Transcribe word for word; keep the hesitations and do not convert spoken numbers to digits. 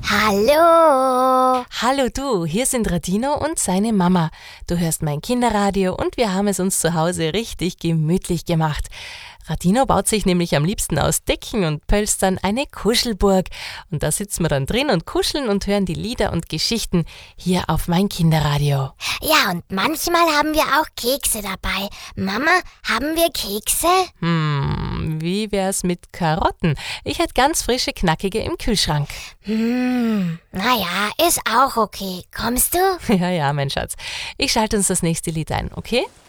Hallo. Hallo du, hier sind Radino und seine Mama. Du hörst mein Kinderradio und wir haben es uns zu Hause richtig gemütlich gemacht. Radino baut sich nämlich am liebsten aus Decken und Pölstern eine Kuschelburg. Und da sitzen wir dann drin und kuscheln und hören die Lieder und Geschichten hier auf mein Kinderradio. Ja, und manchmal haben wir auch Kekse dabei. Mama, haben wir Kekse? Hm, wie wär's mit Karotten? Ich hätte ganz frische, knackige im Kühlschrank. Hm, naja, ist auch okay. Kommst du? Ja, ja, mein Schatz. Ich schalte uns das nächste Lied ein, okay?